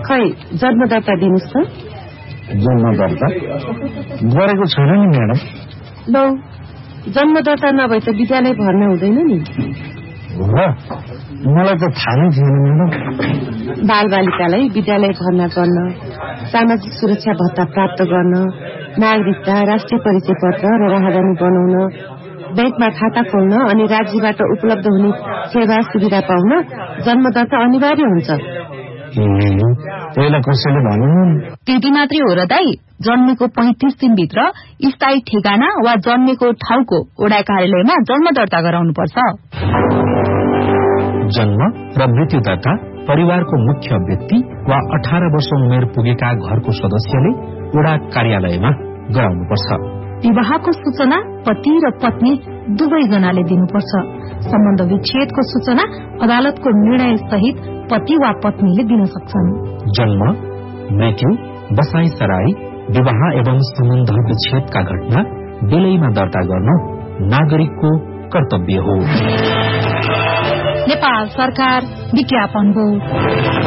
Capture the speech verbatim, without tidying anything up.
खै जन्मदर्ता दिनुस् त। जन्मदर्ता गरेको छैन नि म्याडम। लौ जन्मदर्ता नभए त विद्यालय भर्ना हुँदैन नि। हो मलाई त थाहा नै थिएन म्याडम। बालबालिकालाई विद्यालय भर्ना गर्न, सामाजिक सुरक्षा भत्ता प्राप्त गर्न, नागरिकता, राष्ट्रिय परिचय पत्र र राहदानी बनाउन, बैंकमा खाता खोल्न अनि राज्यबाट उपलब्ध हुने सेवा सुविधा पाउन जन्मदर्ता अनिवार्य हुन्छ। पहिला कसैले भन्नु त्यति मात्रै हो र दाई? जन्मेको पैंतिस दिनभित्र स्थायी ठेगाना वा जन्मेको ठाउँको वडा कार्यालयमा जन्म दर्ता गराउनुपर्छ। जन्म र मृत्यु दर्ता परिवारको मुख्य व्यक्ति वा अठार वर्ष उमेर पुगेका घरको सदस्यले वडा कार्यालयमा गराउनुपर्छ। विवाहको सूचना पति र पत्नी दुवैजनाले दिनुपर्छ। सम्बन्ध विच्छेदको सूचना अदालतको निर्णय सहित पति वा पत्नीले दिन सक्छन्। जन्म, मृत्यु, बसाई सराई, विवाह एवं सम्बन्ध विच्छेदका घटना बेलैमा दर्ता गर्न नागरिकको कर्तव्य हो। नेपाल सरकार विज्ञापन बोर्ड।